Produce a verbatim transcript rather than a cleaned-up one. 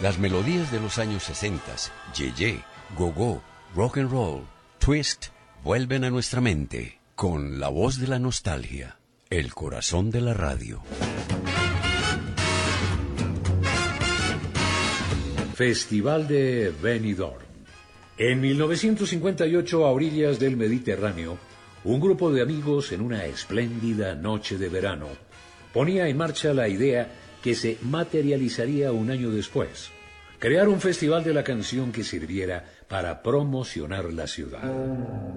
Las melodías de los años sesenta, ye-ye, go-go, rock and roll, twist, vuelven a nuestra mente con la voz de la nostalgia, el corazón de la radio. Festival de Benidorm. En mil novecientos cincuenta y ocho, a orillas del Mediterráneo, un grupo de amigos en una espléndida noche de verano ponía en marcha la idea que se materializaría un año después: crear un festival de la canción que sirviera para promocionar la ciudad.